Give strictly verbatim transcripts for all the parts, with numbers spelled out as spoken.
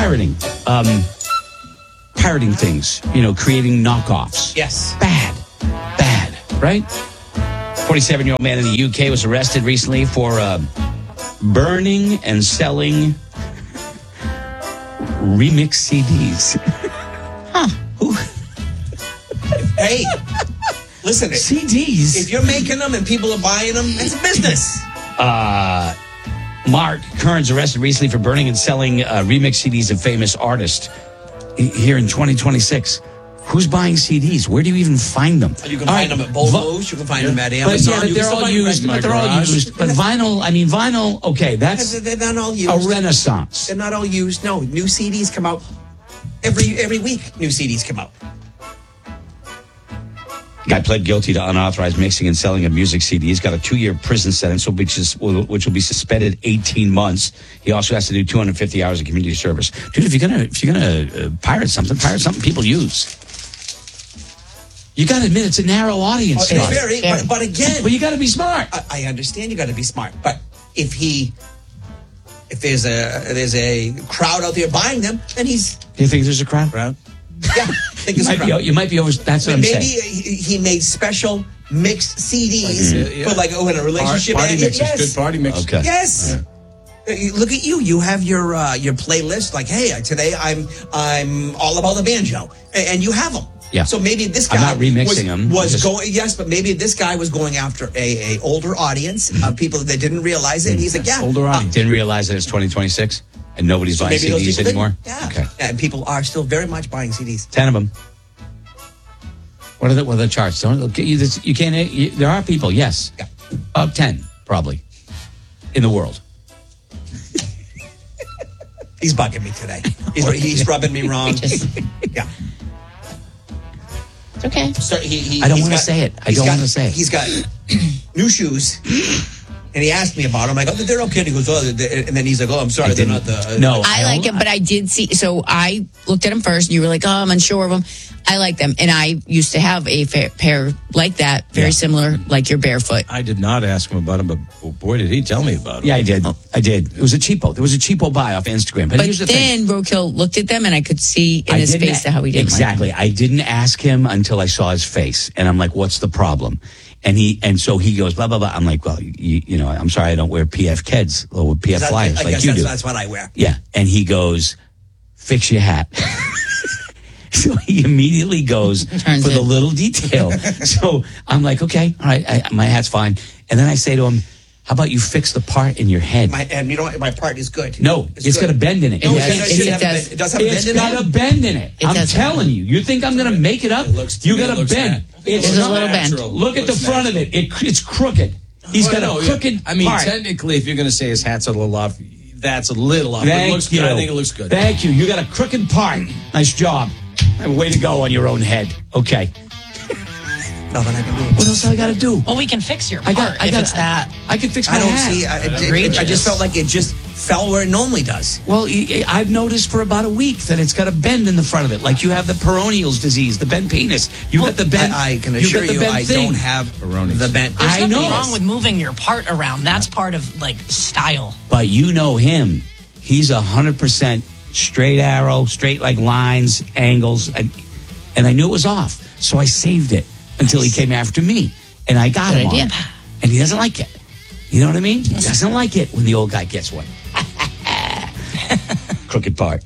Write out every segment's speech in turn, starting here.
pirating. Um, pirating things. You know, creating knockoffs. Yes. Bad. Bad. Right? forty-seven-year-old man in the U K was arrested recently for uh, burning and selling remix C Ds. Huh. Who? Hey, listen. C Ds? If you're making them and people are buying them, it's a business. Uh, Mark Kearns arrested recently for burning and selling uh, remix C Ds of famous artists here in twenty twenty-six. Who's buying C Ds? Where do you even find them? You can all find right, them at Bolo's. You can find them at Amazon. But yeah, but You they're can all still used. find But they're all garage. used. But vinyl, I mean, vinyl, okay, that's They're not all used. a renaissance. They're not all used. No, new C Ds come out every every week. New C Ds come out. Guy pled guilty to unauthorized mixing and selling of music C Ds. Got a two-year prison sentence, which is which will be suspended eighteen months. He also has to do two hundred fifty hours of community service. Dude, if you're gonna if you're gonna uh, pirate something, pirate something people use. You got to admit it's a narrow audience. Oh, Scott. it's very, but, but again, But you got to be smart. I, I understand you got to be smart. But if he, if there's a there's a crowd out there buying them, then he's Do you think there's a crowd? crowd. Yeah, I think You there's a might, crowd. be, you might be over. That's what I'm Maybe saying. he, he made special mixed C Ds Like, yeah, yeah. for like oh, in a relationship. Party and- mixes, yes. good party mix. Okay. Yes. Uh, you- Look at you. You have your uh, your playlist. Like, hey, today I'm I'm all about the banjo, and, and you have them. Yeah. So maybe this I'm guy not remixing was, them. was Just- going. Yes, but maybe this guy was going after a, a older audience of people that didn't realize it. And he's like, yeah, Older audience. Didn't realize that it's twenty twenty-six and nobody's buying maybe C those Ds people anymore. didn't. Yeah. Okay. And people are still very much buying C Ds. Ten of them. What are the what are the charts? Don't get you. This, you can't. You, there are people. Yes. Yeah. About ten, probably, in the world. He's bugging me today. He's, he's rubbing me wrong. Yeah. It's okay. So he, he, I don't he's wanna got- say it. I he's don't got- wanna say it. He's got new shoes, and he asked me about them. I go, they're okay. And he goes, oh, they're, and then he's like, oh, I'm sorry, I they're didn't- not the. no. I like it, but I did see. So I looked at them first, and you were like, "Oh, I'm unsure of them." I like them, and I used to have a fa- pair like that, very Yeah. similar, like your barefoot. I did not ask him about him, but boy, did he tell me about him. Yeah, I did. I did. It was a cheapo. There was a cheapo buy off Instagram. But, But here's the thing. then Roadkill looked at them, and I could see in I his didn't face a- how he didn't exactly. like them. I didn't ask him until I saw his face, and I'm like, "What's the problem?" And he and so he goes, "Blah blah blah." I'm like, "Well, you, you know, I'm sorry, I don't wear P F Keds or P F That- flyers I like guess you that's, do." that's what I wear. Yeah, and he goes, "Fix your hat." So he immediately goes Turns for the it. little detail. So I'm like, "Okay, all right, I, my hat's fine." And then I say to him, "How about you fix the part in your head?" My, and you know what? My part is good. No, It's it's good. got a bend in it. No, It it, has- does, it it, have a does. bend- it does have a It's bend in got it. a bend in it. It I'm does. telling you. You think I'm going to make it up? It looks- you it got a looks bend. nat- It's There's a not little bend. natural. Look at the Looks front of it. it. It's crooked. He's got Well, a no, yeah. crooked I mean, part. technically, if you're going to say his hat's a little off, that's a little off. But Thank it looks you. good. I think it looks good. Thank you. You got a crooked part. Nice job. Way to go on your own head. Okay. Nothing I can do. What else do I got to do? Well, we can fix your I part got. I if got it's that. I can fix my I don't hat. see. I, it, it, Egregious. I just felt like it just fell where it normally does. Well, I- I've noticed for about a week that it's got a bend in the front of it, like you have the Peroneal's disease, the bent penis. You got the bent. I, I can you assure got the you, bent I thing. don't have Erroneous. the bent. There's I nothing know. wrong with moving your part around. That's part of like style. But you know him. He's a hundred percent straight arrow, straight like lines, angles, and, and I knew it was off, so I saved it until he came after me, and I got Good him idea. on it. And he doesn't like it. You know what I mean? He doesn't like it when the old guy gets one. Crooked part.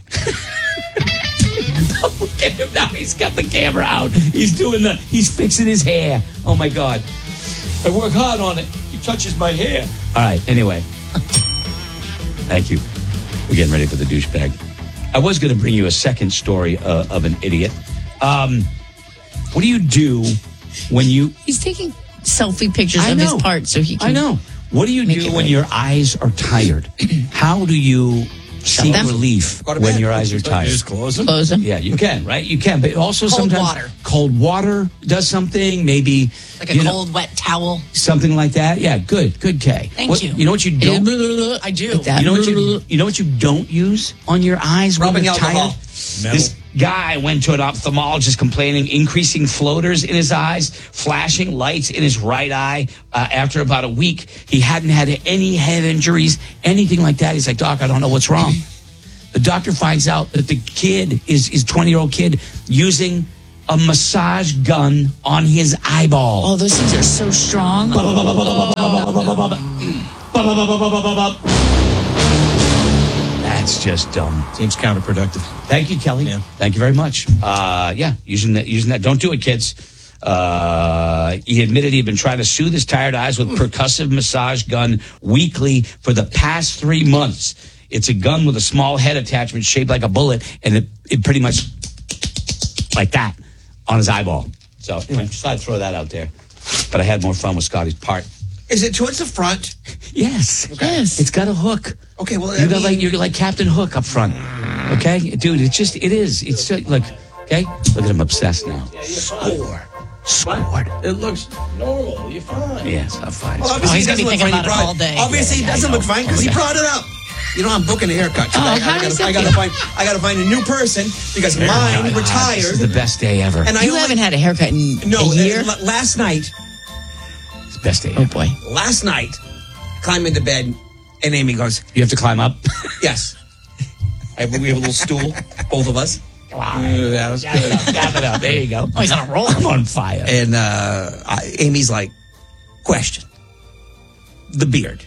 Look at him now. He's got the camera out. He's doing the. He's fixing his hair. Oh my God! I work hard on it. He touches my hair. All right. Anyway. Thank you. We're getting ready for the douchebag. I was going to bring you a second story uh, of an idiot. Um, what do you do when you... He's taking selfie pictures I of know. his part so he can. I know. What do you Make do it when right. your eyes are tired? How do you seek them. relief Go to when bed. your eyes are You tired? just close them. Close them. Yeah, you can, right? You can, but also Cold sometimes water. cold water does something. Maybe Like a you know, cold, wet towel. something like that. Yeah, good, good, Kay. Thank What- you. You know what you don't? I do. Like that. You know what you? You know what you don't use on your eyes when Rubbing you're alcohol. tired? Metal. This guy went to an ophthalmologist complaining increasing floaters in his eyes, flashing lights in his right eye. Uh, after about a week, he hadn't had any head injuries, anything like that. He's like, "Doc, I don't know what's wrong." The doctor finds out that the kid is is twenty-year-old kid using a massage gun on his eyeball. Oh, those things are so strong. That's just dumb. Seems counterproductive. Thank you, Kelly. Yeah. Thank you very much. Uh, yeah, using that, using that. Don't do it, kids. Uh, he admitted he'd been trying to soothe his tired eyes with percussive massage gun weekly for the past three months. It's a gun with a small head attachment shaped like a bullet, and it, it pretty much like that on his eyeball. So anyway, just thought I'd throw that out there. But I had more fun with Scotty's part. Is it towards the front? Yes. Yes. It's got a hook. Okay, well, You I got mean- like you're like Captain Hook up front. Okay, dude, it's just it is. It's just, look. Okay, look at him obsessed now. Score. Scored. It looks normal. You're fine. Yes, I'm fine. Well, Oh, obviously he's he gonna doesn't be look thinking fine. He about it brought- all day. Obviously he Yeah, I doesn't know. look fine because Oh, he yeah. brought it up. You know, I'm booking a haircut. Oh, I, how I, does gotta, it I gotta feel? find. I gotta find a new person because mine God, This retired. is the best day ever. And I You only- haven't had a haircut in no. a year? uh, l- last night, It's the best day Oh, ever. boy. last night, climb into bed, and Amy goes, You have to climb up. "Yes." I, we have a little stool, both of us, Wow. That was good. Tap it up. There you go. Oh, he's on a roll. I'm on fire. and uh, I, Amy's like, "Question: the beard.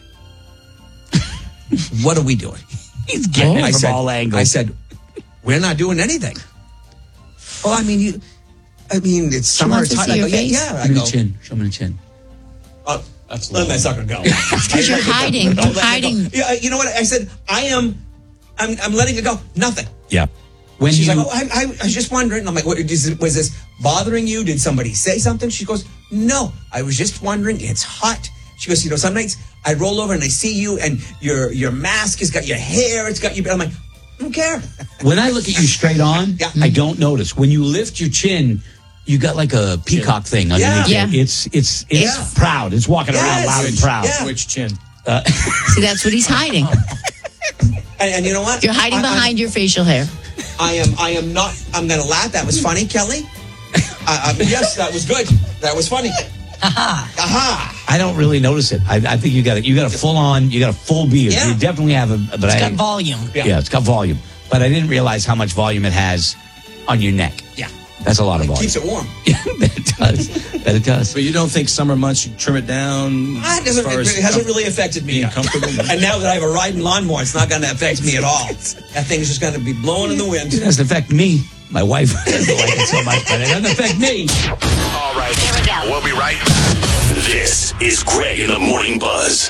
What are we doing?" He's getting I it from said, all angles. I said, "We're not doing anything." Well, I mean, you. I mean, it's summer. wants to It's hot. see I your go, yeah, face? yeah. I Show me go, the chin. Show me the chin. Oh, That's let low. that sucker go. Because you're hiding. Don't You're let it go. hiding. Yeah, you know what? I said, I am, I'm, I'm letting it go. Nothing. Yeah. When She's you, like, oh, I, I, I was just wondering. And I'm like, what, is, was this bothering you? Did somebody say something? She goes, no, I was just wondering. It's hot. She goes, you know, some nights I roll over and I see you and your your mask has got your hair. It's got you. I'm like, I don't care. when I look at you straight on, Yeah. I don't notice. When you lift your chin, you got like a peacock thing underneath Yeah. it. It's it's it's Yeah. proud. It's walking around Yes. loud and proud. Yeah. Which chin? See, that's what he's hiding. And, and you know what? You're hiding I- I'm- behind your facial hair. I am. I am not. I'm going to laugh. That was funny, Kelly. I, I, yes, that was good. That was funny. Aha! Aha! I don't really notice it. I, I think you got it. You got a full on. You got a full beard. Yeah. You definitely have a. But It's I, got volume. yeah. it's got volume. But I didn't realize how much volume it has on your neck. Yeah, That's a lot of volume. keeps it warm. Yeah, that it does. That it does. But you don't think summer months you trim it down? Ah, It, doesn't, as far it, as it hasn't comf- really affected me. being comfortable? And now that I have a riding lawnmower, it's not going to affect me at all. That thing's just going to be blowing in the wind. It doesn't affect me. My wife doesn't like it so much, but it doesn't affect me. All right. Here we go. We'll be right back. This is Greg in the Morning Buzz.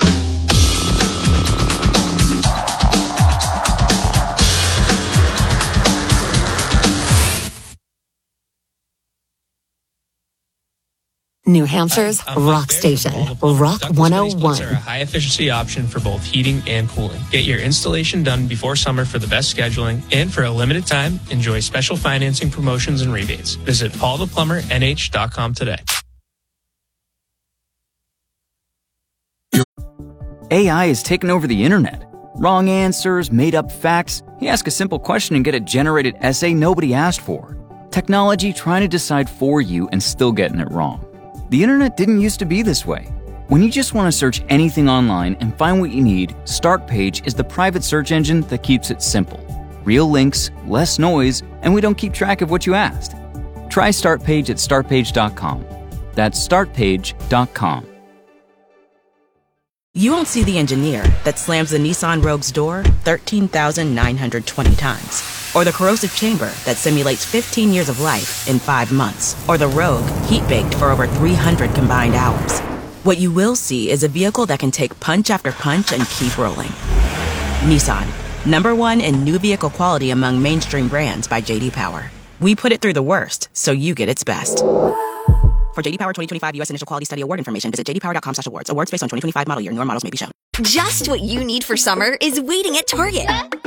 New Hampshire's rock station, Rock one oh Ductless are a one. high efficiency option for both heating and cooling. Get your installation done before summer for the best scheduling, and for a limited time, enjoy special financing promotions and rebates. Visit paul the plumber n h dot com today. A I is taking over the internet. Wrong answers, made up facts. You ask a simple question and get a generated essay nobody asked for. Technology trying to decide for you and still getting it wrong. The internet didn't used to be this way. When you just want to search anything online and find what you need, Startpage is the private search engine that keeps it simple. Real links, less noise, and we don't keep track of what you asked. Try Startpage at startpage dot com. That's startpage dot com. You won't see the engineer that slams the Nissan Rogue's door thirteen thousand nine hundred twenty times. Or the corrosive chamber that simulates fifteen years of life in five months. Or the Rogue heat-baked for over three hundred combined hours. What you will see is a vehicle that can take punch after punch and keep rolling. Nissan, number one in new vehicle quality among mainstream brands by J D Power. We put it through the worst, so you get its best. For J D Power twenty twenty-five U S Initial Quality Study Award information, visit j d power dot com slash awards. Awards based on twenty twenty-five model year. Newer models may be shown. Just what you need for summer is waiting at Target.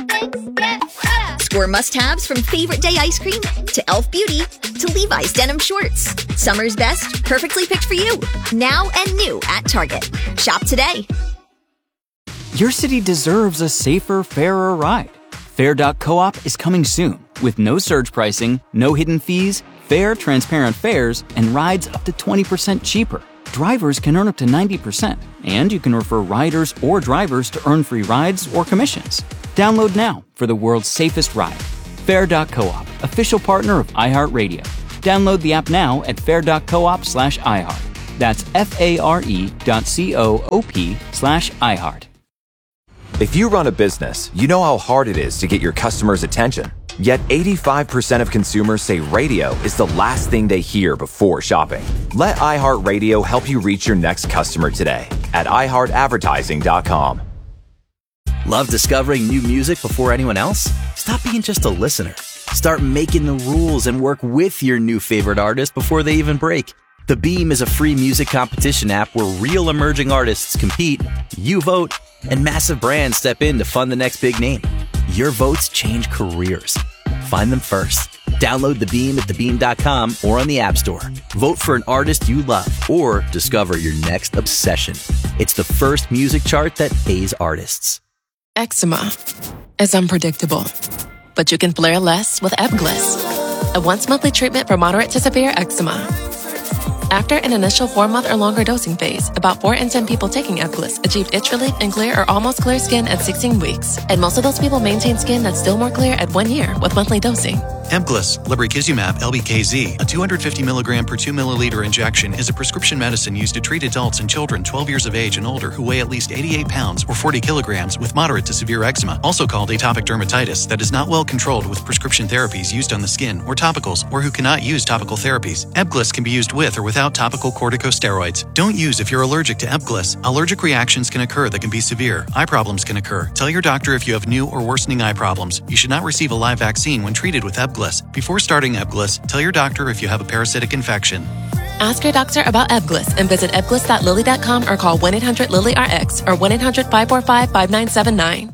Score must-haves from favorite day ice cream to Elf Beauty to Levi's denim shorts. Summer's best, perfectly picked for you. Now and new at Target. Shop today. Your city deserves a safer, fairer ride. Fair dot coop is coming soon with no surge pricing, no hidden fees, fair, transparent fares, and rides up to twenty percent cheaper. drivers can earn up to ninety percent, and you can refer riders or drivers to earn free rides or commissions. Download now for the world's safest ride. Fair dot coop, official partner of iHeartRadio. Download the app now at fair dot coop slash iHeart. That's F-A-R-E dot C-O-O-P slash iHeart. If you run a business, you know how hard it is to get your customers' attention. Yet eighty-five percent of consumers say radio is the last thing they hear before shopping. Let iHeartRadio help you reach your next customer today at i heart advertising dot com. Love discovering new music before anyone else? Stop being just a listener. Start making the rules and work with your new favorite artist before they even break. The Beam is a free music competition app where real emerging artists compete, you vote, and massive brands step in to fund the next big name. Your votes change careers. Find them first. Download The Beam at the beam dot com or on the App Store. Vote for an artist you love or discover your next obsession. It's the first music chart that pays artists. Eczema is unpredictable, but you can flare less with Ebglyss, a once-monthly treatment for moderate to severe eczema. After an initial four-month or longer dosing phase, about four in ten people taking Ebglyss achieved itch relief and clear or almost clear skin at sixteen weeks, and most of those people maintain skin that's still more clear at one year with monthly dosing. Ebglyss, lebrikizumab L B K Z, a two hundred fifty milligram per two milliliter injection, is a prescription medicine used to treat adults and children twelve years of age and older who weigh at least eighty-eight pounds or forty kilograms with moderate to severe eczema, also called atopic dermatitis, that is not well controlled with prescription therapies used on the skin or topicals, or who cannot use topical therapies. Ebglyss can be used with or without topical corticosteroids. Don't use if you're allergic to Ebglyss. Allergic reactions can occur that can be severe. Eye problems can occur. Tell your doctor if you have new or worsening eye problems. You should not receive a live vaccine when treated with Ebglyss. Before starting Ebglyss, tell your doctor if you have a parasitic infection. Ask your doctor about Ebglyss and visit ebglyss dot lilly dot com or call one eight hundred lilly R X or one eight hundred five four five five nine seven nine.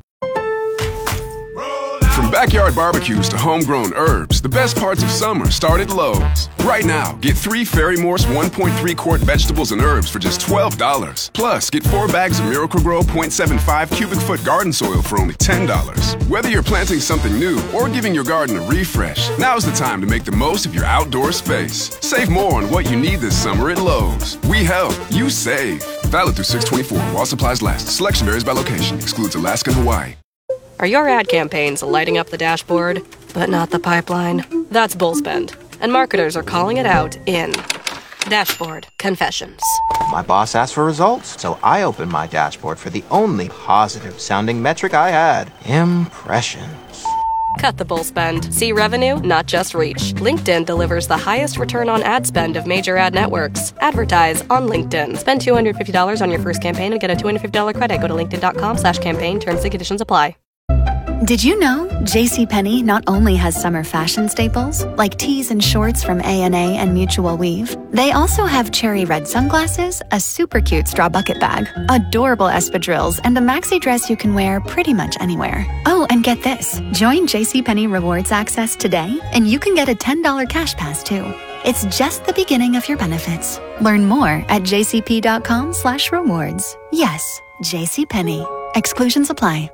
From backyard barbecues to homegrown herbs, the best parts of summer start at Lowe's. Right now, get three Fairy Morse one point three quart vegetables and herbs for just twelve dollars. Plus, get four bags of Miracle-Gro zero point seven five cubic foot garden soil for only ten dollars. Whether you're planting something new or giving your garden a refresh, now's the time to make the most of your outdoor space. Save more on what you need this summer at Lowe's. We help, you save. Valid through six twenty-four while supplies last. Selection varies by location. Excludes Alaska and Hawaii. Are your ad campaigns lighting up the dashboard, but not the pipeline? That's Bullspend, and marketers are calling it out in Dashboard Confessions. My boss asked for results, so I opened my dashboard for the only positive-sounding metric I had, impressions. Cut the bull spend. See revenue, not just reach. LinkedIn delivers the highest return on ad spend of major ad networks. Advertise on LinkedIn. Spend two hundred fifty dollars on your first campaign and get a two hundred fifty dollars credit. Go to linkedin dot com slash campaign. Terms and conditions apply. Did you know JCPenney not only has summer fashion staples, like tees and shorts from A and A and Mutual Weave, they also have cherry red sunglasses, a super cute straw bucket bag, adorable espadrilles, and a maxi dress you can wear pretty much anywhere. Oh, and get this. Join JCPenney Rewards Access today, and you can get a ten dollars cash pass, too. It's just the beginning of your benefits. Learn more at jcp dot com slash rewards. Yes, JCPenney. Exclusions apply.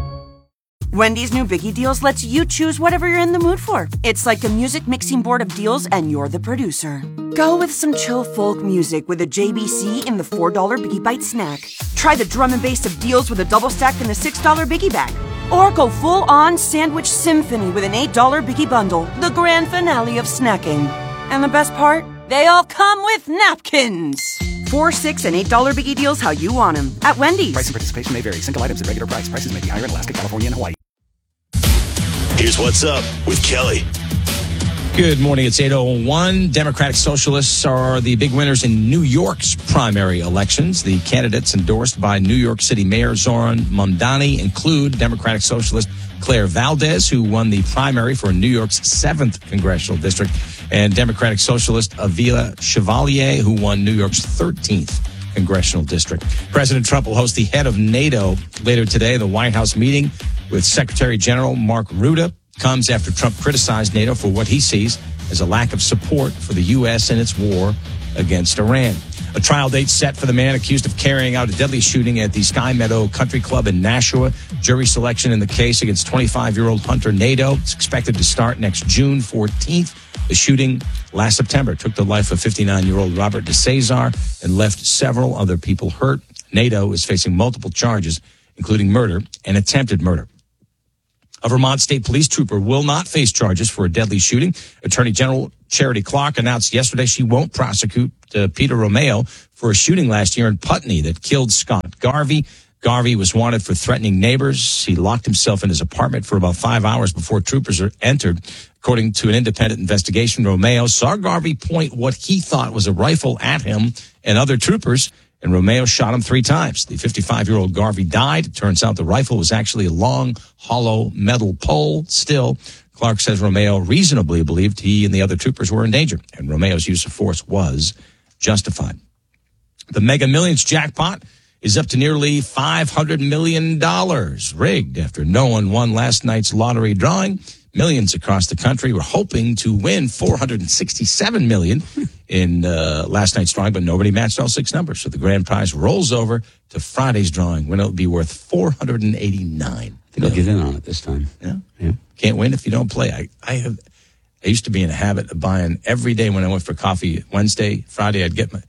Wendy's new Biggie Deals lets you choose whatever you're in the mood for. It's like a music mixing board of deals, and you're the producer. Go with some chill folk music with a J B C in the four dollar Biggie Bite snack. Try the drum and bass of deals with a double stack in the six dollar Biggie Bag. Or go full-on sandwich symphony with an eight dollar Biggie Bundle, the grand finale of snacking. And the best part? They all come with napkins. Four, six, and eight dollar Biggie Deals how you want them at Wendy's. Price and participation may vary. Single items at regular price. Prices may be higher in Alaska, California, and Hawaii. Here's what's up with Kelly. Good morning. It's eight oh one. Democratic Socialists are the big winners in New York's primary elections. The candidates endorsed by New York City Mayor Zoran Mamdani include Democratic Socialist Claire Valdez, who won the primary for New York's seventh congressional district, and Democratic Socialist Avila Chevalier, who won New York's thirteenth congressional district. President Trump will host the head of NATO later today. The White House meeting with Secretary General Mark Rutte comes after Trump criticized NATO for what he sees as a lack of support for the U S in its war against Iran. A trial date set for the man accused of carrying out a deadly shooting at the Sky Meadow Country Club in Nashua. Jury selection in the case against twenty-five-year-old Hunter Nadeau is expected to start next June fourteenth. The shooting last September took the life of fifty-nine-year-old Robert DeCesar and left several other people hurt. Nadeau is facing multiple charges, including murder and attempted murder. A Vermont State Police trooper will not face charges for a deadly shooting. Attorney General Charity Clark announced yesterday she won't prosecute uh, Peter Romeo for a shooting last year in Putney that killed Scott Garvey. Garvey was wanted for threatening neighbors. He locked himself in his apartment for about five hours before troopers entered. According to an independent investigation, Romeo saw Garvey point what he thought was a rifle at him and other troopers, and Romeo shot him three times. The fifty-five-year-old Garvey died. It turns out the rifle was actually a long, hollow metal pole. Still, Clark says Romeo reasonably believed he and the other troopers were in danger, and Romeo's use of force was justified. The Mega Millions jackpot is up to nearly five hundred million dollars, rigged after no one won last night's lottery drawing. Millions across the country were hoping to win four hundred sixty-seven million dollars in uh, last night's drawing, but nobody matched all six numbers. So the grand prize rolls over to Friday's drawing, when it'll be worth four hundred eighty-nine. I think I'll get in on it this time. Yeah. Yeah. Can't win if you don't play. I, I have. I used to be in a habit of buying every day when I went for coffee. Wednesday, Friday, I'd get my.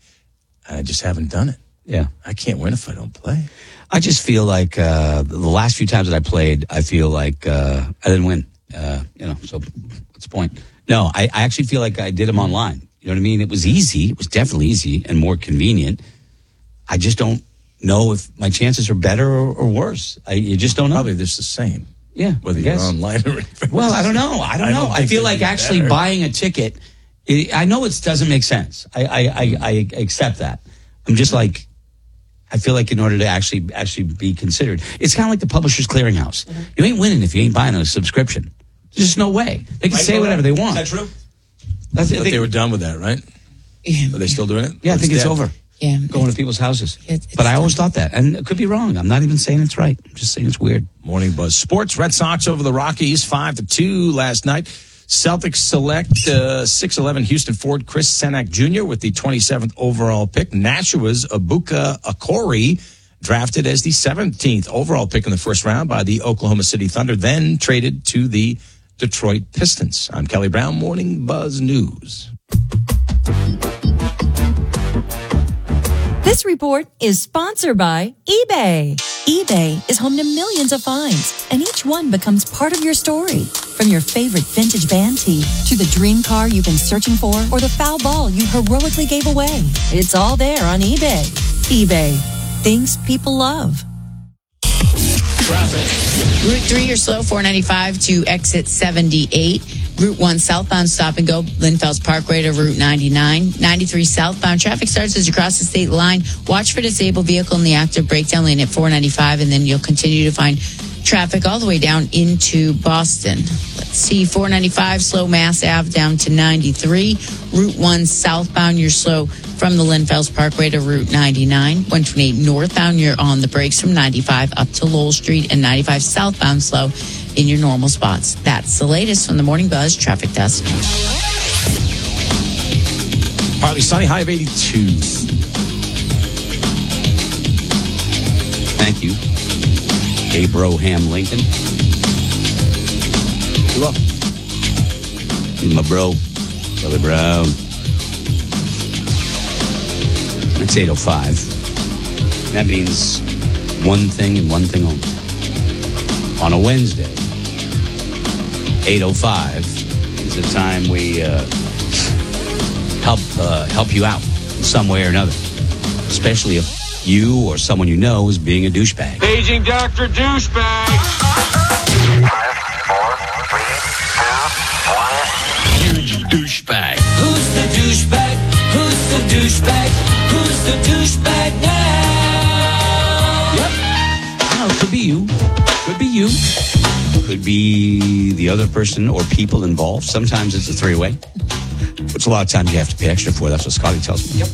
I just haven't done it. Yeah. I can't win if I don't play. I just feel like uh, the last few times that I played, I feel like uh, I didn't win. Uh, you know, so what's the point? No, I, I actually feel like I did them online. You know what I mean? It was easy. It was definitely easy and more convenient. I just don't know if my chances are better or, or worse. I you just don't know. Probably just the same. Yeah, whether you're online or. Well, I don't know. I don't I know. don't I feel think like actually better. buying a ticket. It, I know it doesn't make sense. I, I I I accept that. I'm just like. I feel like in order to actually actually be considered, it's kind of like the Publishers Clearinghouse. Mm-hmm. You ain't winning if you ain't buying a subscription. There's just no way. They can Right, say well, whatever they want. Is that true? That's, I thought they, they were done with that, right? Yeah. Are they still doing it? yeah, I Or think it's dead? over. Yeah. Going to people's houses. It, But I always thought that. And it could be wrong. I'm not even saying it's right. I'm just saying it's weird. Morning Buzz Sports. Red Sox over the Rockies, five to two last night. Celtics select uh, six eleven Houston Ford Chris Senak Junior with the twenty-seventh overall pick. Nashua's Abuka Akori drafted as the seventeenth overall pick in the first round by the Oklahoma City Thunder, then traded to the Detroit Pistons. I'm Kelly Brown, Morning Buzz News. This report is sponsored by eBay. eBay is home to millions of finds, and each one becomes part of your story. From your favorite vintage band tee to the dream car you've been searching for or the foul ball you heroically gave away. It's all there on eBay. eBay. Things people love. Route three, you're slow, four ninety-five to exit seventy-eight. Route one southbound stop and go, Linfelds Parkway to Route ninety-nine. ninety-three southbound traffic starts as you cross the state line. Watch for disabled vehicle in the active breakdown lane at four ninety-five, and then you'll continue to find traffic all the way down into Boston. Let's see, four ninety-five, slow Mass Ave down to ninety-three. Route one southbound, you're slow from the Linfelds Parkway to Route ninety-nine. one twenty-eight northbound, you're on the brakes from ninety-five up to Lowell Street, and ninety-five southbound slow in your normal spots. That's the latest from the Morning Buzz Traffic Desk. Partly sunny, high of eighty-two. Thank you. Abraham Lincoln. You're welcome. My bro, Charlie Brown. It's eight oh five. That means one thing and one thing only. On a Wednesday, eight oh five is the time we uh, help uh, help you out in some way or another, especially if you or someone you know is being a douchebag. Paging Doctor Douchebag. Huge douchebag. Who's the douchebag? Who's the douchebag? Who's the douchebag now? Yep. No, it could be you. Could be you. Could be the other person or people involved. Sometimes it's a three-way. Which a lot of times you have to pay extra for. That's what Scotty tells me. Yep.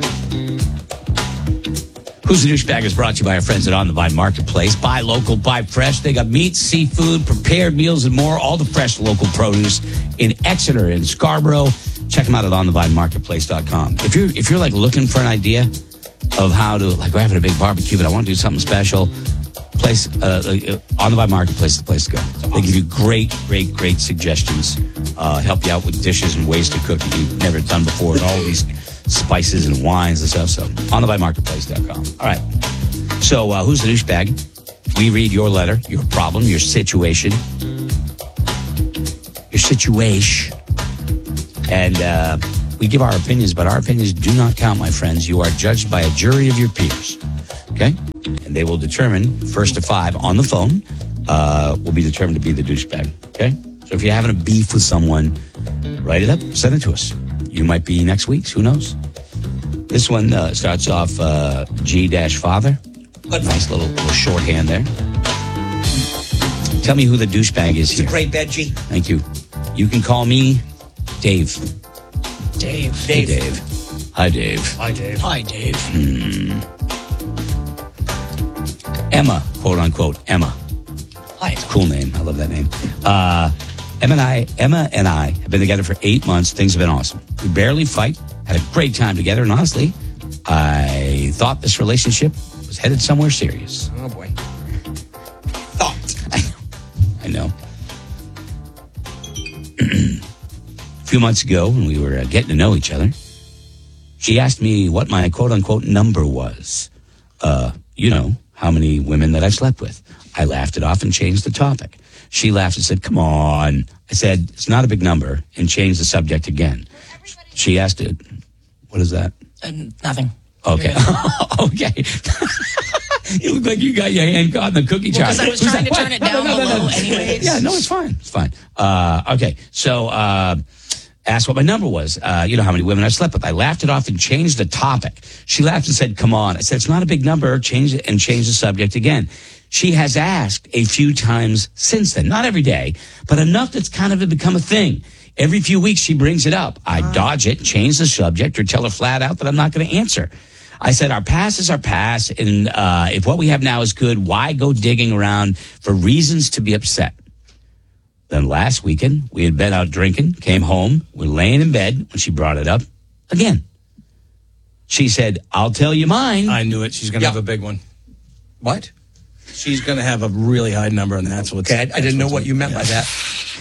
Who's the Douchebag is brought to you by our friends at On the Vine Marketplace. Buy local, buy fresh. They got meat, seafood, prepared meals, and more. All the fresh local produce in Exeter and Scarborough. Check them out at on the vine marketplace dot com. If you're if you're like looking for an idea of how to, like, we're having a big barbecue, but I want to do something special, place, uh, uh, On the Buy Marketplace is the place to go. They give you great, great, great suggestions, uh, help you out with dishes and ways to cook that you've never done before, and all these spices and wines and stuff. So, on the buy marketplace dot com. All right. So, uh, who's the douchebag? We read your letter, your problem, your situation, your situation, and uh, we give our opinions, but our opinions do not count, my friends. You are judged by a jury of your peers, okay? And they will determine, first to five on the phone, uh, will be determined to be the douchebag, okay? So if you're having a beef with someone, write it up, send it to us. You might be next week's, who knows? This one uh, starts off uh, G-Father. Nice little, little shorthand there. Tell me who the douchebag is here. It's a great bed, G. Thank you. You can call me Dave. Dave. Hey, Dave. Dave. Hi, Dave. Hi, Dave. Hi, Dave. Hmm. Emma, quote unquote, Emma. Hi. Cool name. I love that name. Uh, Emma and I, Emma and I have been together for eight months. Things have been awesome. We barely fight. Had a great time together. And honestly, I thought this relationship was headed somewhere serious. Oh, boy. I know. A few months ago, when we were uh, getting to know each other, she asked me what my quote-unquote number was. Uh, you know, how many women that I've slept with. I laughed it off and changed the topic. She laughed and said, come on. I said, it's not a big number, and changed the subject again. She asked it. What is that? Uh, nothing. Okay. Okay. You look like you got your hand caught in the cookie jar. Because well, I was Who's trying that? to turn it What? down No, no, no, below no. anyways. Yeah, no, it's fine. It's fine. Uh, okay, so uh, asked what my number was. Uh, you know how many women I slept with. I laughed it off and changed the topic. She laughed and said, come on. I said, it's not a big number. Change it and change the subject again. She has asked a few times since then. Not every day, but enough that's kind of become a thing. Every few weeks she brings it up. I uh, dodge it, change the subject, or tell her flat out that I'm not going to answer. I said, our past is our past, and uh, if what we have now is good, why go digging around for reasons to be upset? Then last weekend, we had been out drinking, came home, we're laying in bed when she brought it up again. She said, I'll tell you mine. I knew it. She's going to Yep. have a big one. What? She's going to have a really high number, and that's what's... Okay, I, I didn't know what you meant yeah. by that.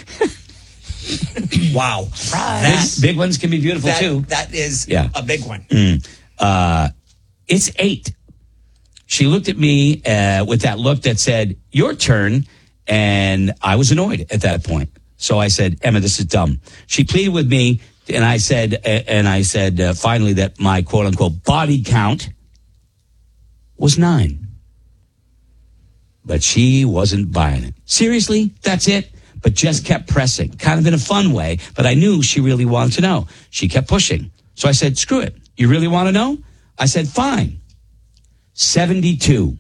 Wow. Big, big ones can be beautiful, That, too. that is Yeah. a big one. Mm. Uh, it's eight. She looked at me uh, with that look that said, your turn. And I was annoyed at that point. So I said, Emma, this is dumb. She pleaded with me. And I said, and I said, uh, finally, that my quote unquote body count was nine. But she wasn't buying it. Seriously, that's it. But just kept pressing, kind of in a fun way. But I knew she really wanted to know. She kept pushing. So I said, screw it. You really want to know? I said, fine. seventy-two.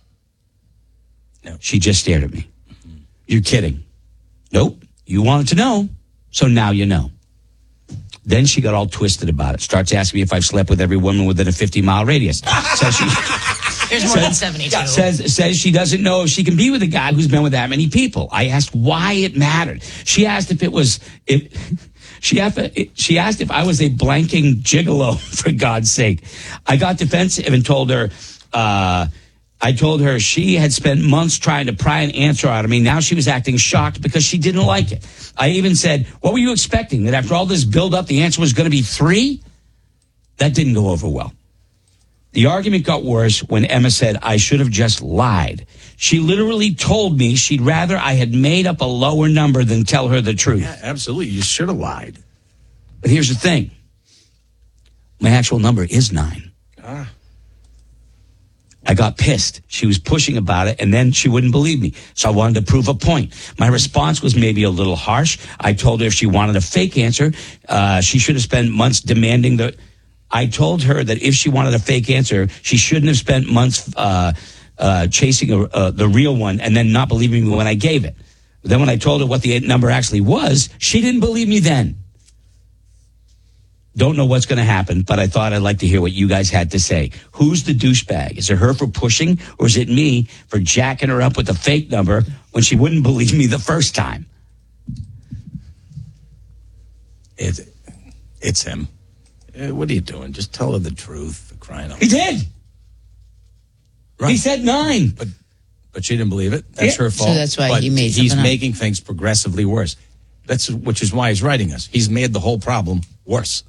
No. She just stared at me. You're kidding. Nope. You wanted to know. So now you know. Then she got all twisted about it. Starts asking me if I've slept with every woman within a fifty mile radius. Says she, There's more says, than seventy-two. Says, says she doesn't know if she can be with a guy who's been with that many people. I asked why it mattered. She asked if it was, if, she, asked, she asked if I was a blanking gigolo, for God's sake. I got defensive and told her, uh, I told her she had spent months trying to pry an answer out of me. Now she was acting shocked because she didn't like it. I even said, what were you expecting? That after all this build-up, the answer was going to be three? That didn't go over well. The argument got worse when Emma said I should have just lied. She literally told me she'd rather I had made up a lower number than tell her the truth. Yeah, absolutely. You should have lied. But here's the thing. My actual number is nine. Ah. I got pissed. She was pushing about it, and then she wouldn't believe me. So I wanted to prove a point. My response was maybe a little harsh. I told her if she wanted a fake answer, uh, she should have spent months demanding the... I told her that if she wanted a fake answer, she shouldn't have spent months uh, uh, chasing a, uh, the real one and then not believing me when I gave it. Then when I told her what the number actually was, she didn't believe me then. Don't know what's going to happen, but I thought I'd like to hear what you guys had to say. Who's the douchebag? Is it her for pushing, or is it me for jacking her up with a fake number when she wouldn't believe me the first time? It's, it's him. Uh, what are you doing? Just tell her the truth. For crying out He did. Right. He said nine. But but she didn't believe it. That's Yeah. her fault. So that's why but he made he's something up. making things progressively worse. That's which is why he's writing us. He's made the whole problem worse.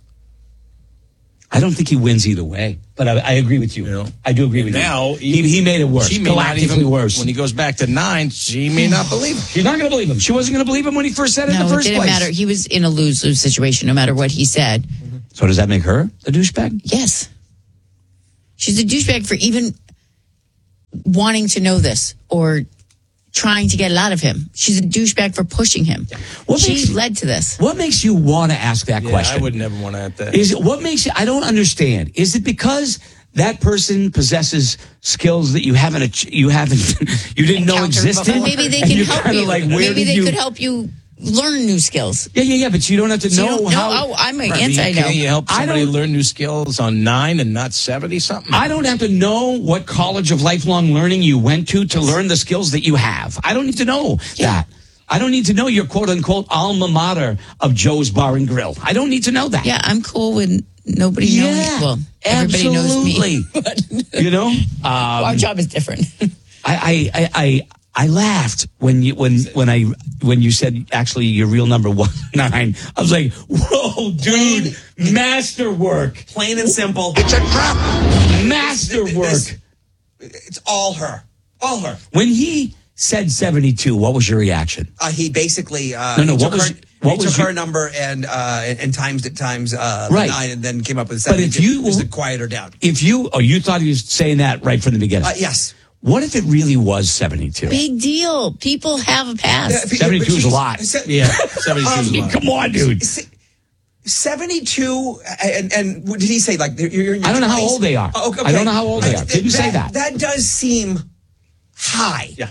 I don't think he wins either way, but I, I agree with you. You know? I do agree with Now you. He, he made it worse. She may not Galactically even, worse. When he goes back to nine, she may not believe him. She's not going to believe him. She wasn't going to believe him when he first said it No, in the first it didn't place. matter. He was in a lose-lose situation no matter what he said. So does that make her a douchebag? Yes. She's a douchebag for even wanting to know this or trying to get it out of him. She's a douchebag for pushing him. What she makes- led to this. What makes you want to ask that Yeah, question? I would never want to have that. Is it what makes you? I don't understand. Is it because that person possesses skills that you haven't ach- you haven't you didn't know Encountered existed? before. Maybe they And can you're help kinda you. Like, where Maybe did they you, could help you learn new skills. Yeah, yeah, yeah. But you don't have to So you know don't- how. no, oh, I'm Right, anti you- no. Can you help I somebody don't- learn new skills on nine and not seventy something? I don't have to know what college of lifelong learning you went to to learn the skills that you have. I don't need to know that. I don't need to know your quote unquote alma mater of Joe's Bar and Grill. I don't need to know that. Yeah, I'm cool with nobody Yeah, knowing. Well, everybody absolutely. knows me. You know, um, Our job is different. I, I, I, I, I laughed when you when when I when you said actually your real number was nine. I was like, whoa, dude, masterwork, Plain and simple. It's a trap, masterwork. This- It's all her. All her. When he said seventy-two, what was your reaction? Uh, he basically uh, No, no, he what took, was- her, what he was took your- her number and uh, and, and times it times uh, Right. nine, and then came up with But seventy-two. if you- just to quiet her down. If you, oh, you thought he was saying that right from the beginning? Uh, yes. What if it really was seventy-two? Big deal. People have a past. Yeah, but seventy-two is a she's- lot. se- Yeah, seventy-two is a Um, lot. Come on, dude. Se- seventy-two, and, and what did he say? Like, you're, you're in your I don't know how twenties? old they are. Oh, okay. I don't know how old they Uh, are. Didn't say that. That does seem high. Yeah.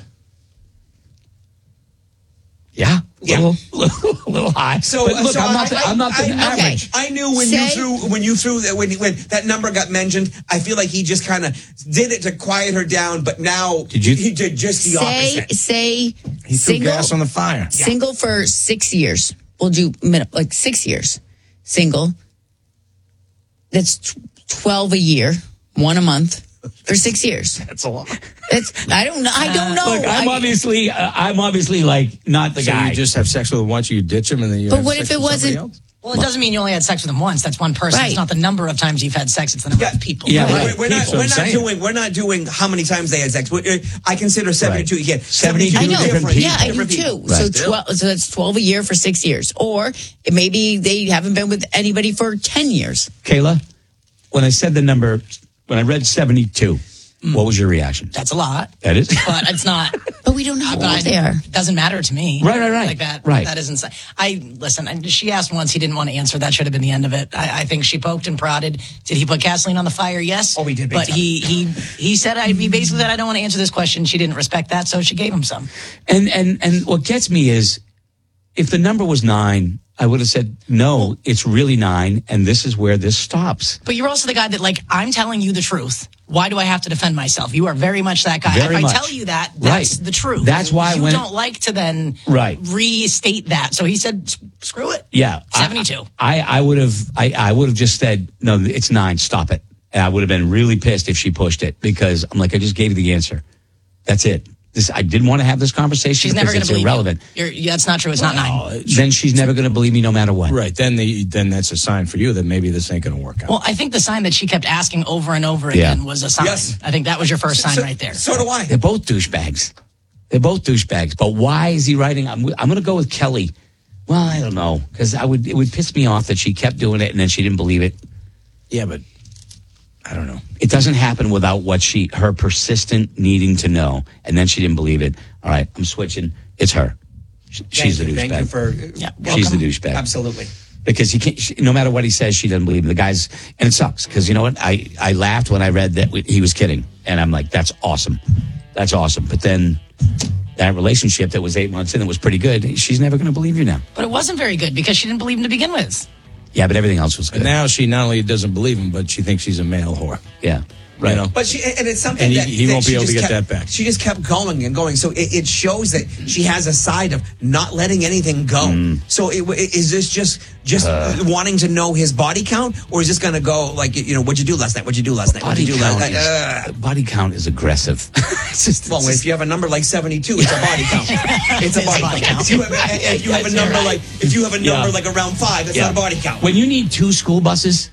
Yeah, Yeah. little, little, little high. So, but look, so I'm not. The, I, I'm not the I, I, average. I knew when Say- you threw when you threw that when when that number got mentioned. I feel like he just kind of did it to quiet her down. But now Did you- he did just the Say, opposite. say, He threw single, gas on the fire. single for six years. We'll do min- like six years. Single. That's tw- twelve a year, one a month for six years. That's a lot. That's I don't know. I don't know. Look, I'm I- obviously, uh, I'm obviously like not the So guy. you just have sex with him once, you ditch him, and then you. But have what sex if it with somebody wasn't- else? Well, it doesn't mean you only had sex with him once. That's one person. Right. It's not the number of times you've had sex. It's the number Yeah. of people. Yeah, We're- right. We're, not. That's what We're I'm not saying. doing. We're not doing how many times they had sex. We're- uh, I consider seventy-two. Right. Again, seventy-two I know. different people. Yeah, I do Different too. people. So Right. twelve. So that's twelve a year for six years, or maybe they haven't been with anybody for ten years. Kayla, when I said the number, when I read seventy-two, what was your reaction? That's a lot, That is. but it's not. But we don't know how But old they are. It doesn't matter to me. Right, right, right. Like that. Right. That isn't. I listen. I, she asked once. He didn't want to answer. That should have been the end of it. I, I think she poked and prodded. Did he put gasoline on the fire? Yes. Oh, he did big But time. he he he said. I, he basically said, "I don't want to answer this question." She didn't respect that, so she gave him some. And and and what gets me is, if the number was nine, I would have said no. It's really nine, and this is where this stops. But you're also the guy that, like, I'm telling you the truth. Why do I have to defend myself? You are very much that guy. Very if I much. tell you that, that's Right. the truth. That's why you when- don't like to then Right. restate that. So he said, "S- screw it. Yeah, I- seventy-two. I I would have I I would have just said no. It's nine. Stop it. And I would have been really pissed if she pushed it because I'm like I just gave you the answer. That's it. This I didn't want to have this conversation She's never because going to it's believe irrelevant. you. You're, yeah, that's not true. It's not nine. Then she's never going to believe me no matter what. Right. Then the then that's a sign for you that maybe this ain't going to work out. Well, I think the sign that she kept asking over and over Yeah. again was a sign. Yes. I think that was your first sign So- right there. So do I. They're both douchebags. They're both douchebags. But why is he writing? I'm, I'm going to go with Kelly. Well, I don't know because I would it would piss me off that she kept doing it and then she didn't believe it. Yeah, but I don't know. It doesn't happen without what she her persistent needing to know, and then she didn't believe it. All right, I'm switching. It's her. She- She's the Thank you. douchebag. Thank you for. Yeah, She's the welcome. douchebag. Absolutely. Because he can't. She, no matter what he says, she doesn't believe him. The guy's and it sucks because you know what? I I laughed when I read that we, he was kidding, and I'm like, that's awesome, that's awesome. But then that relationship that was eight months in, that was pretty good. She's never going to believe you now. But it wasn't very good because she didn't believe him to begin with. Yeah, but everything else was And good. now she not only doesn't believe him, but she thinks she's a male whore. Yeah. Right. You know? But she, and it's something And he- that he that won't be she able to just get kept- that back. She just kept going and going. So it, it shows that she has a side of not letting anything go. Mm. So it, is this just just wanting to know his body count, or is this going to go like, you know, what'd you do last night? What'd you do last night? What'd Body you do last count, night? is, body count is aggressive. It's just, Well, it's just- if you have a number like seventy-two, it's a body count. It's a body count. If you have, a- if you have a number like if you have a number Yeah. like around five, it's Yeah. not a body count. When you need two school buses,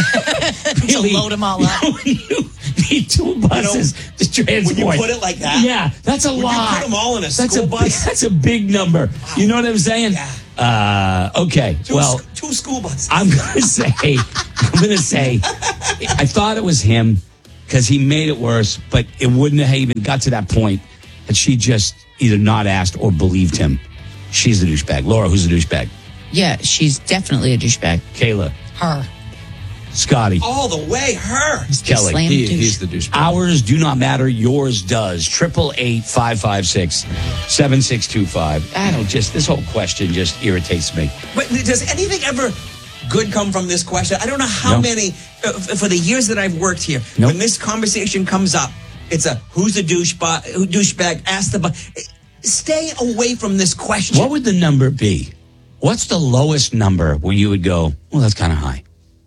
to load them all up. you need two buses to transport. when you put it like that? yeah, that's a When you lot. put them all in a that's school a bus? Big, that's a big number. You know what I'm saying? Uh, okay. Two, well, s- two school buses. I'm gonna say, I'm gonna say, I thought it was him because he made it worse, but it wouldn't have even got to that point had she just either not asked or believed him. She's a douchebag. Laura, who's a douchebag? Yeah, she's definitely a douchebag. Kayla, Her. Scotty, all the way, her. Kelly. Slam He, douche. he's the douchebag. Ours do not matter. Yours does. Triple eight five five six seven six two five. I don't just this whole question just irritates me. But does anything ever good come from this question? I don't know how No. many, uh, f- for the years that I've worked here, Nope. when this conversation comes up, it's a who's the douchebag, who douchebag, ask the, bu- stay away from this question. What would the number be? What's the lowest number where you would go, well, that's kind of high?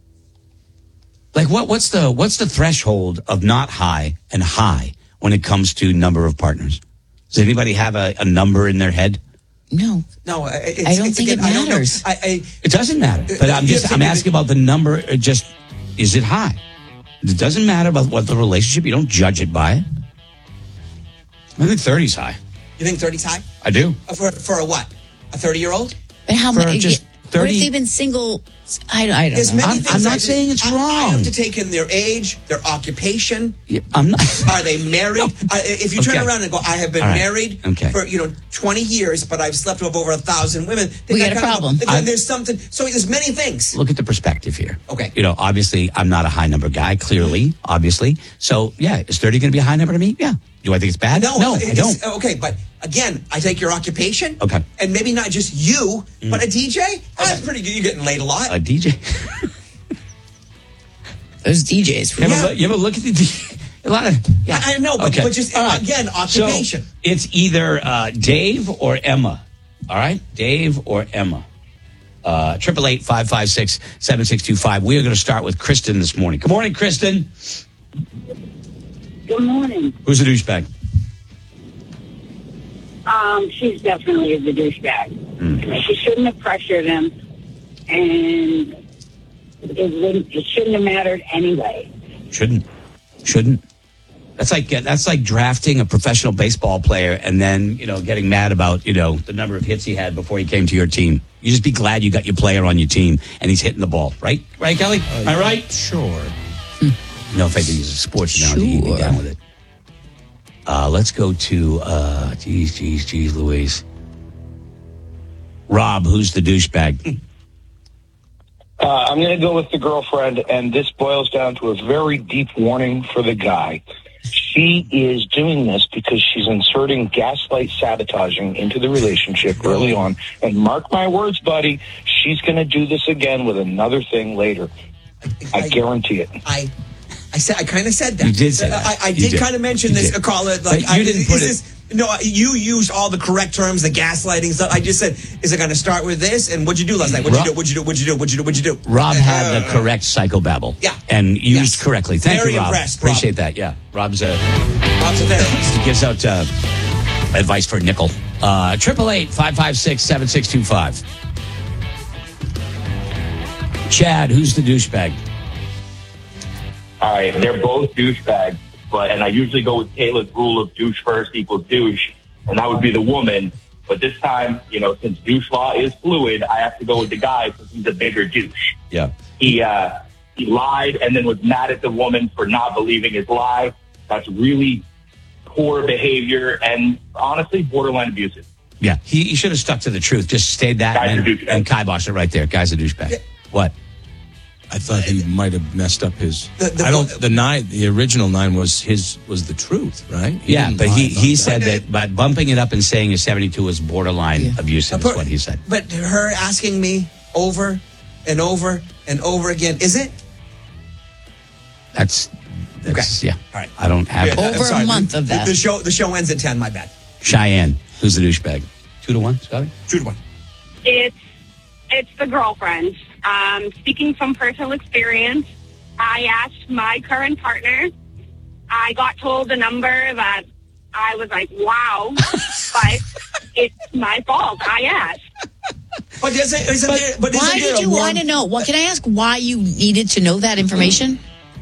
Like what? What's the what's the threshold of not high and high when it comes to number of partners? Does anybody have a, a number in their head? No. No, it's, I don't it's, think again, it I don't know. matters. I, I, It doesn't matter. But I'm You just have to I'm give asking it- about the number. It just is it high? It doesn't matter about what the relationship. You don't judge it by it. I think thirty's high. you think thirty's high? I do. Uh, For, for a what? A thirty-year-old? But how For many? just What if thirty they've been single? I, I don't There's know. many I'm- things I'm not I just- saying it's I- I wrong. have to take in their age, their occupation. Yeah, I'm not. Are they married? Uh, if you turn Okay. around and go, I have been All right. married Okay. for you know twenty years, but I've slept with over a thousand women. then We I got a kinda go, problem. then I'm- there's something. So there's many things. Look at the perspective here. Okay. You know, obviously, I'm not a high number guy, clearly, obviously. So, yeah, is thirty going to be a high number to me? Yeah. Do I think it's bad? No, no, I it's- don't. Okay, but again, I take your occupation. Okay. And maybe not just you, but a D J. That's pretty good. You're getting laid a lot. A D J. Those D Js. You ever, Yeah. look, you ever look at the D J? A lot of. Yeah. I I know, but, Okay. but just All right. again, So, occupation. it's either uh, Dave or Emma. All right? Dave or Emma. Uh, Triple eight five five six seven six two five. We are going to start with Kristen this morning. Good morning, Kristen. Good morning. Who's the douchebag? Um, she's definitely the douchebag. Mm. She shouldn't have pressured him, and it wouldn't. It shouldn't have mattered anyway. Shouldn't. Shouldn't. That's like that's like drafting a professional baseball player and then, you know, getting mad about, you know, the number of hits he had before he came to your team. You just be glad you got your player on your team and he's hitting the ball, right? Right, Kelly? Am I right? Sure. No, if I did use a sports analogy, you'd be down with it. Uh, let's go to, uh, geez, geez, geez, Louise. Rob, who's the douchebag? Uh, I'm going to go with the girlfriend, and this boils down to a very deep warning for the guy. She is doing this because she's inserting gaslight sabotaging into the relationship early on. And mark my words, buddy, she's going to do this again with another thing later. I, I guarantee it. I I said I kind of said that. You did say that. I, I You did, did. kind of mention You this. did. Call it But like you I, didn't is put this, No, you used all the correct terms, the gaslighting stuff. I just said, is it going to start with this? And what'd you do last night? What'd you do? What'd you do? What'd you do? What'd you do? What'd you do? Rob had Uh, the correct psychobabble. Yeah. And used Yes. correctly. Thank Very you, Rob. impressed, Rob. Appreciate that. Yeah. Rob's a, Rob's a therapist. he gives out uh, advice for a nickel. Uh, triple eight five five six seven six two five. Chad, who's the douchebag? All right, they're both douchebags, but and I usually go with Kayla's rule of douche first equals douche, and that would be the woman. But this time, you know, since douche law is fluid, I have to go with the guy because he's a bigger douche. Yeah. He uh, he lied and then was mad at the woman for not believing his lie. That's really poor behavior and honestly borderline abusive. Yeah. He, he should have stuck to the truth. Just stayed that Guy's a and, douchebag. and kibosh it right there. Guy's a douchebag. What? I thought he might have messed up his. The- the- I don't. The nine, the original nine was his was the truth, right? He Yeah, didn't but lie he, about he that. said that by bumping it up and saying a seventy-two was borderline abusive is what he said. But her asking me over and over and over again, is it? That's That's, yeah. All right. I don't have Yeah, Over sorry, a month the, of that. The show, the show ends at ten. My bad. Cheyenne. Who's the douchebag? Two to one, Scotty? Two to one. It's it's the girlfriend. Um, speaking from personal experience, I asked my current partner. I got told a number that I was like, "Wow," but it's my fault. I asked. But isn't, isn't But there? But isn't why there did a you warm- want to know? What can I ask? Why you needed to know that information?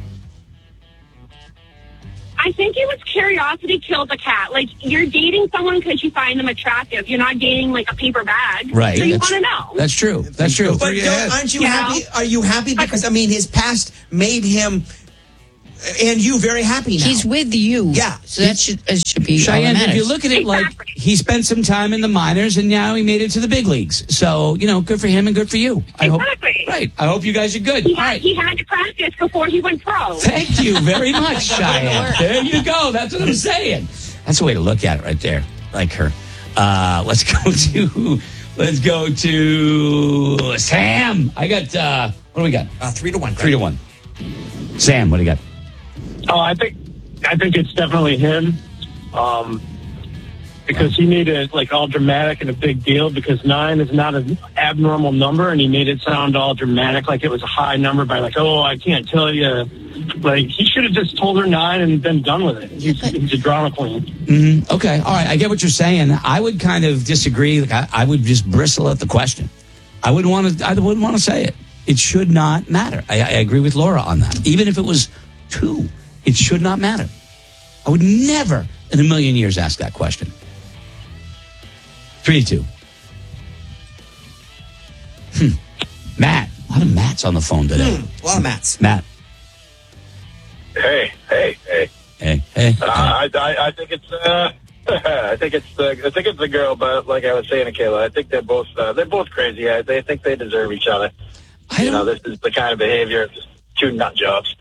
I think it was curiosity killed the cat. Like, you're dating someone because you find them attractive. You're not dating like a paper bag. Right. So you That's- want to know. That's true. That's true. But don't, aren't you Yeah. happy? Are you happy? Because I mean, his past made him and you very happy now. He's with you. Yeah. So that should, it should be all that Cheyenne, if matters. you look at it like he spent some time in the minors and now he made it to the big leagues. So, you know, good for him and good for you. I Exactly. hope. Right. I hope you guys are good. He All had, right. he had to practice before he went pro. Thank you very much, Cheyenne. There you go. That's what I'm saying. That's the way to look at it right there. Like her. Uh, let's go to let's go to Sam. I got uh what do we got? Uh, three to one. Three to one. Sam, what do you got? Oh, I think I think it's definitely him, um, because he made it like all dramatic and a big deal. Because nine is not an abnormal number, and he made it sound all dramatic, like it was a high number by like, oh, I can't tell you. Like he should have just told her nine and been done with it. He's, he's a drama queen. Mm-hmm. Okay, all right. I get what you're saying. I would kind of disagree. Like I, I would just bristle at the question. I wouldn't want to. I wouldn't want to say it. It should not matter. I, I agree with Laura on that. Even if it was two, it should not matter. I would never in a million years ask that question. Three to two. Hmm. Matt. A lot of Matts on the phone today. Hmm, a lot of Matts. Matt. Hey, hey, hey. Hey, hey. Uh, I, I, I think it's, uh, I think it's the, I think it's the girl, but like I was saying to Kayla, I think they're both, uh, they're both crazy. I, they think they deserve each other. I you know, this is the kind of behavior of just two nut jobs.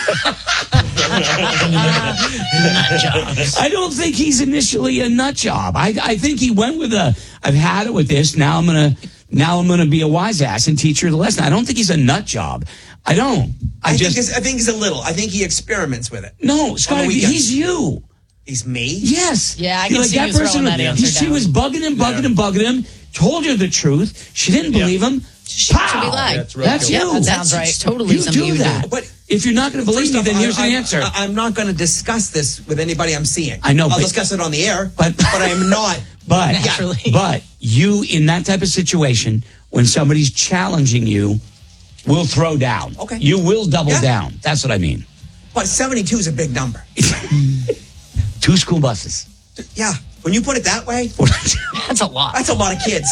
I don't think he's initially a nut job. I, I think he went with a, I've had it with this. Now I'm going to, now I'm going to be a wise ass and teach her the lesson. I don't think he's a nut job. I don't. I, I, just, think it's, I think he's a little. I think he experiments with it. no, Scotty, he's you. He's me? Yes. Yeah, I You're can see you throwing that answer She down. was bugging him, bugging him, bugging him, told her the truth. She didn't believe him. Pow! Should be lied. That's, That's Yeah, you. that sounds right. Totally You something do you would that. do. But if you're not going to believe First me, off, then here's I, the I- answer. I, I'm not going to discuss this with anybody I'm seeing. I know, I'll but- discuss it on the air, but but I am not. But Naturally. but you in that type of situation, when somebody's challenging you, will throw down. Okay. You will double Yeah. down. That's what I mean. But seventy-two is a big number. Two school buses. Yeah. When you put it that way, That's a lot. that's a lot of kids.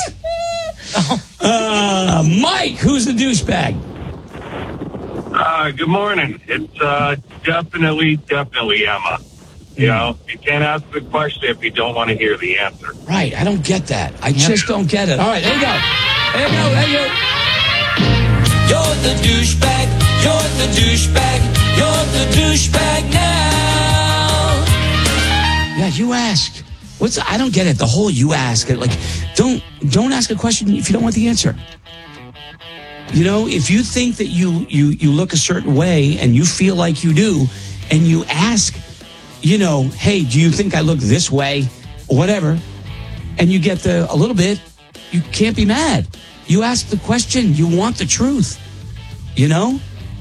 Uh, Mike, who's the douchebag? Uh, good morning. It's uh, definitely, definitely Emma. You know, you can't ask the question if you don't want to hear the answer. Right. I don't get that. I just don't get it. All right, there you go. There you go. There you go. You're the douchebag. You're the douchebag. You're the douchebag now. Yeah, you ask. What's I don't get it. The whole you ask it. Like, don't don't ask a question if you don't want the answer. You know, if you think that you you you look a certain way and you feel like you do, and you ask, you know, hey, do you think I look this way, or whatever, and you get the a little bit, you can't be mad. You ask the question. You want the truth. You know.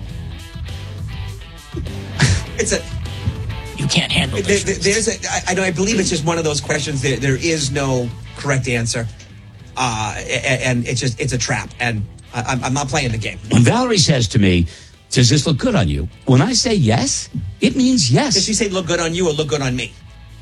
It's a. You can't handle There, this. there- there's a. I, I know. I believe it's just one of those questions. There, there is no correct answer, uh, a- and it's just it's a trap. And I, I'm, I'm not playing the game. When Valerie says to me, does this look good on you? When I say yes, it means yes. Does she say look good on you or look good on me?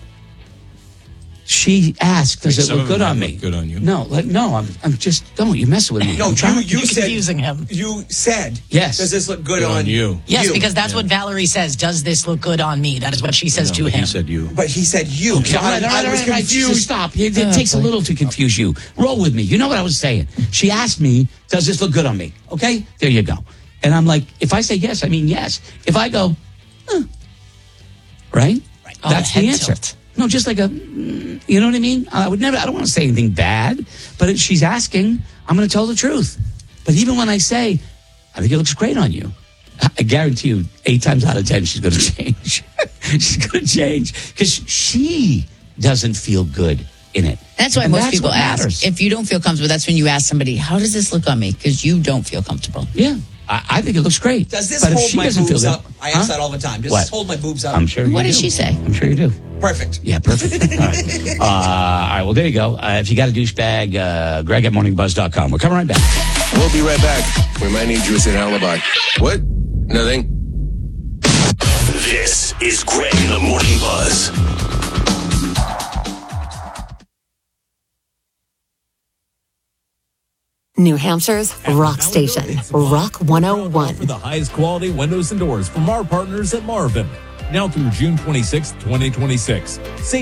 She asked, does Like it some look of good them on might me? look good on you. No, like, no, I'm, I'm just, don't, you're messing with me. No, I'm trying you, to- you You're said confusing him. You said Yes. Does this look good, Good on you. Yes, you? because that's what Valerie says. Does this look good on me? That is what she says No, to but him. He said you. But he said you. Okay, So all right, I, all right, I was all right, all right, confused. just stop. It, it Oh, takes a boy. little to confuse you. Roll with me. You know what I was saying. She asked me, does this look good on me? Okay, there you go. And I'm like, if I say yes, I mean yes. If I go, huh. right? Right. Oh, That's the the head answer. tilt. No, just like a, mm, you know what I mean? I would never, I don't want to say anything bad, but if she's asking, I'm going to tell the truth. But even when I say, I think it looks great on you, I guarantee you, eight times out of ten, she's going to change. She's going to change because she doesn't feel good in it. That's why And most that's people what ask. matters. If you don't feel comfortable, that's when you ask somebody, how does this look on me? Because you don't feel comfortable. Yeah. I, I think it looks great. Does this But if hold she my doesn't feel boobs good- up? I ask Huh? that all the time. Does What? this hold my boobs up? I'm sure you What do. did she say? I'm sure you do. Perfect. Yeah, perfect. All right. Uh, all right. Well, there you go. Uh, if you got a douchebag, uh, Greg at morning buzz dot com. We're coming right back. We'll be right back. We might need you as an alibi. What? Nothing. This is Greg in the Morning Buzz. New Hampshire's rock station, Rock one oh one. For the highest quality windows and doors from our partners at Marvin. Now through June twenty-sixth, twenty twenty-six. Save